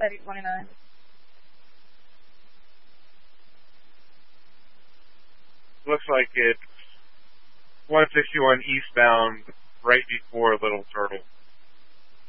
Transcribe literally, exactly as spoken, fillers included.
thirty twenty-nine. Looks like it's one sixty-one eastbound, right before Little Turtle.